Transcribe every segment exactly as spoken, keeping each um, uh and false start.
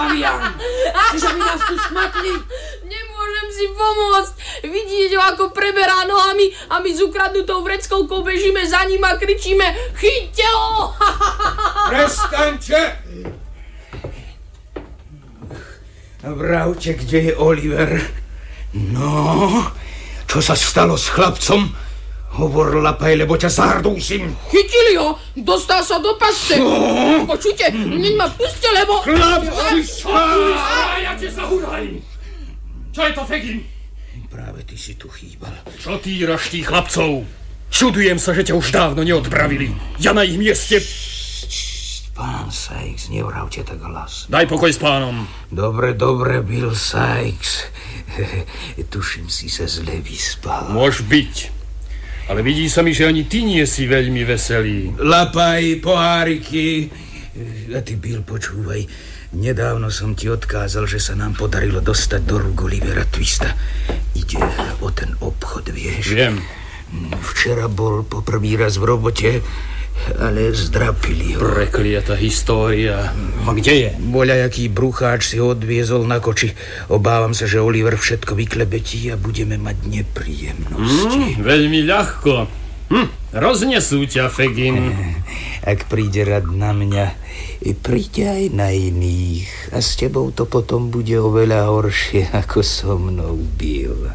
Pavian! Chceš, aby nás tu smakli? Nemôžem si pomôcť. Vidíte, ako preberá nohami a my s ukradnutou vreckovkou bežíme za ním a kričíme: chyťte ho! Prestaňte! Vravte, kde je Oliver? No, čo sa stalo s chlapcom? Hovor, lapaj, lebo ťa zardúsim. Chytili ho, dostal sa do pasce. Čo? Počujte, neď ma puste, lebo... Chlapci, Stájate sa, huraj! Čo je to, Fegin? Práve ty si tu chýbal. Čo týraš tých chlapcov? Čudujem sa, že ťa už dávno neodpravili. Ja na ich mieste... Pán Sykes, nevravte tak hlas. Daj pokoj s pánom. Dobre, dobre, Bill Sykes. Tuším, si sa zle vyspal. Môž byť. Ale vidí sa mi, že ani ty nie si veľmi veselý. Lapaj, poháriky. A ty, Bill, počúvaj. Nedávno som ti odkázal, že sa nám podarilo dostať do rúk Olivera Twista. Ide o ten obchod, vieš? Viem. Včera bol poprvý raz v robote, ale zdrapili ho. Prekliata história. A kde je? Voľajaký brucháč si ho odviezol na koči. Obávam sa, že Oliver všetko vyklebetí a budeme mať nepríjemnosti. Mm, veľmi ľahko. Hm, roznesú ťa, Fegin. Ak príde rad na mňa, príde aj na iných. A s tebou to potom bude oveľa horšie, ako so mnou, Bill.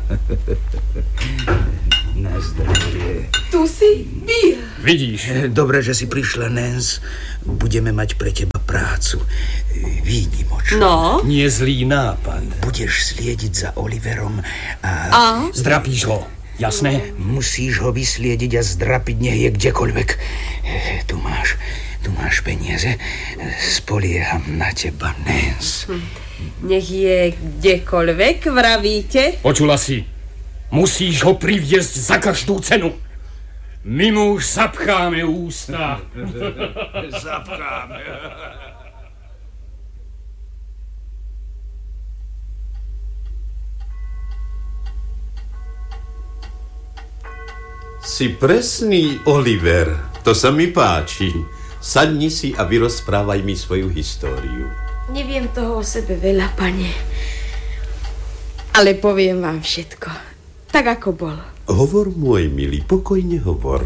Na zdravie. Tu si, Bill. Vidíš? Dobre, že si prišla, Nance. Budeme mať pre teba prácu. Výnimočnú. No? Nie zlý nápad. Budeš sliediť za Oliverom a... A? Zdrapíš ho, jasné? Musíš ho vysliediť a zdrapiť, nech je kdekoľvek. Tu máš, tu máš peniaze. Spolieham na teba, Nance. Hm. Nech je kdekoľvek, vravíte? Počula si. Musíš ho priviesť za každú cenu. My mu už zapcháme ústa. Zapcháme. Si presný, Oliver. To sa mi páči. Sadni si a vyrozprávaj mi svoju históriu. Neviem toho o sebe veľa, pane. Ale poviem vám všetko. Tak, ako bol. Hovor, môj milý, pokojne hovor.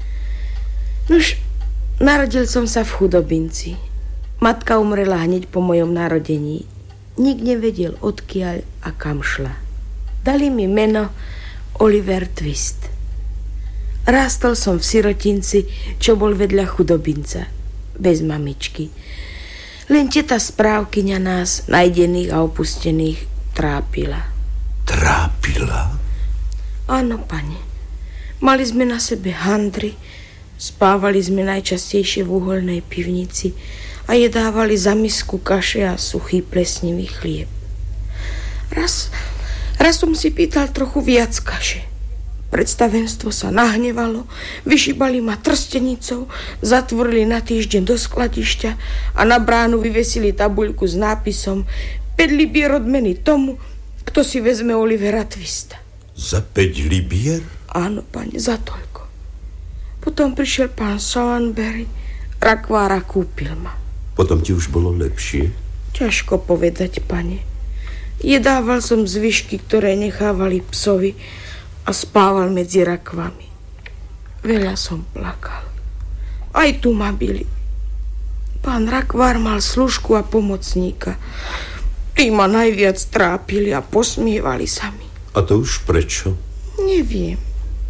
Nuž, narodil som sa v chudobinci. Matka umrela hneď po mojom narodení. Nik nevedel, odkiaľ a kam šla. Dali mi meno Oliver Twist. Rástol som v sirotinci, čo bol vedľa chudobinca. Bez mamičky. Len teta správkyňa nás, najdených a opustených, trápila. Trápila? Áno, pane. Mali sme na sebe handry, spávali sme najčastejšie v uholnej pivnici a jedávali za misku kaše a suchý plesnivý chlieb. Raz, raz som si pýtal trochu viac kaše. Predstavenstvo sa nahnevalo, vyšibali ma trstenicou, zatvorili na týždeň do skladišťa a na bránu vyvesili tabuľku s nápisom päť libier odmeny tomu, kto si vezme Olivera Twista. Za päť libier? Áno, pane, za toľko. Potom prišiel pán Sowanberry, rakvára kúpil ma. Potom ti už bolo lepšie? Ťažko povedať, pane. Jedával som zvyšky, ktoré nechávali psovi a spával medzi rakvami. Veľa som plakal. Aj tu ma bili. Pán rakvár mal služku a pomocníka. Tí ma najviac trápili a posmievali sa mi. A to už prečo? Neviem.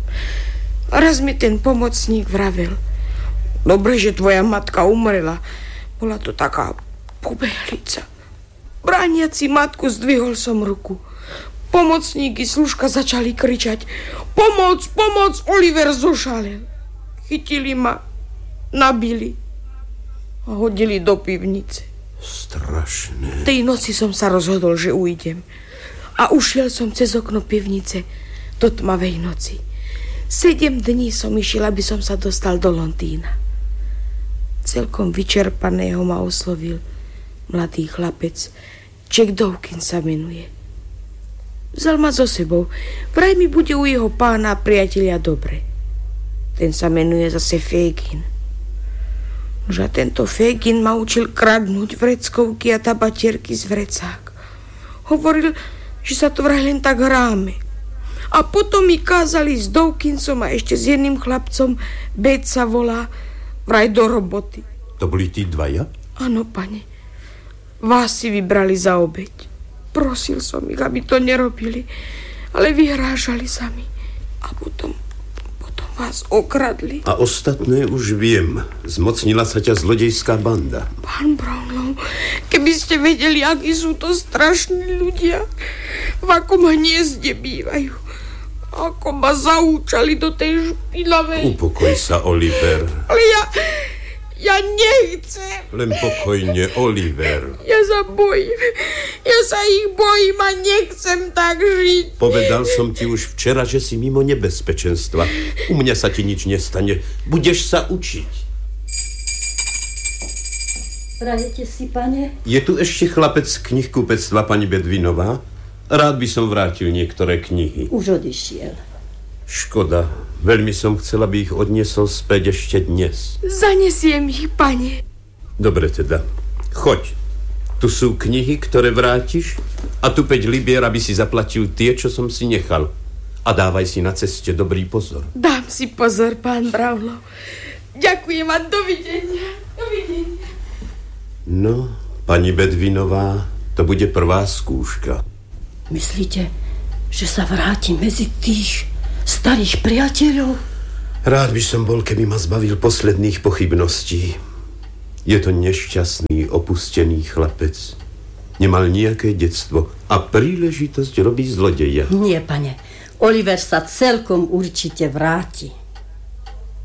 Raz mi ten pomocník vravel: dobre, že tvoja matka umrela. Bola to taká pobehlica. Brániaci matku zdvihol som ruku. Pomocník i služka začali kričať: pomoc, pomoc, Oliver zošalel. Chytili ma, nabili a hodili do pivnice. Strašné. Tej noci som sa rozhodol, že ujdem. A ušiel som cez okno pivnice do tmavej noci. Sedem dní som išiel, aby som sa dostal do Londýna. Celkom vyčerpaného ma oslovil mladý chlapec. Jack Dawkins sa menuje. Vzal ma so sebou. Vraj mi bude u jeho pána a priatelia dobre. Ten sa menuje zase Fagin. Že tento Fégin ma učil kradnúť vreckovky a tabatierky z vrecák. Hovoril, že sa to vraj len tak hráme. A potom mi kázali s Dawkinsom a ešte s jedným chlapcom, Bed sa volá, vraj do roboty. To boli tí dvaja? Áno, pane. Vás si vybrali za obeť. Prosil som ich, aby to nerobili, ale vyhrážali sa mi. A potom, potom vás okradli. A ostatné už viem. Zmocnila sa ťa zlodejská banda. Pán Brownlow, keby ste vedeli, akí sú to strašní ľudia, v akom hniezde bývajú. Ako ma zaúčali do tej špinavej... Upokoj sa, Oliver. Ale ja... Ja nechcem. Len pokojne, Oliver. Ja sa bojím. Ja sa ich bojím a nechcem tak žiť. Povedal som ti už včera, že si mimo nebezpečenstva. U mňa sa ti nič nestane. Budeš sa učiť. Prajete si, pane? Je tu ešte chlapec z knihkupectva, pani Bedvinová? Rád by som vrátil niektoré knihy. Už odišiel. Škoda. Veľmi som chcel, aby ich odniesol späť ešte dnes. Zanesiem ich, pane. Dobre teda. Choď. Tu sú knihy, ktoré vrátiš a tu päť libier, aby si zaplatil tie, čo som si nechal. A dávaj si na ceste dobrý pozor. Dám si pozor, pán Brownlow. Ďakujem a dovidenia. Dovidenia. No, pani Bedvinová, to bude prvá skúška. Myslíte, že sa vrátim medzi tých starých priateľov? Rád by som bol, keby ma zbavil posledných pochybností. Je to nešťastný, opustený chlapec. Nemal nejaké detstvo a príležitosť robí zlodeja. Nie, pane. Oliver sa celkom určite vráti.